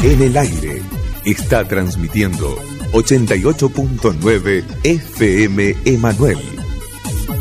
En el aire está transmitiendo 88.9 FM Emanuel.